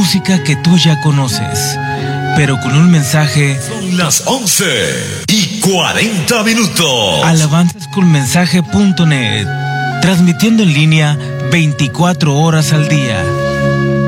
música que tú ya conoces, pero con un mensaje. Son las 11:40. Alabanzasconmensaje.net, transmitiendo en línea 24 horas al día.